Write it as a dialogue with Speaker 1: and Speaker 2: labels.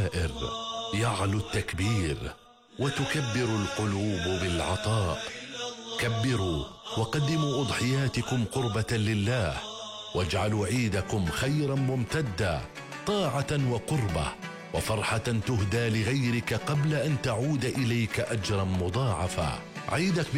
Speaker 1: الشعائر يعلو التكبير وتكبر القلوب بالعطاء. كبروا وقدموا أضحياتكم قربة لله، واجعلوا عيدكم خيرا ممتدا، طاعة وقربة وفرحة تهدى لغيرك قبل أن تعود إليك أجرا مضاعفا. عيدك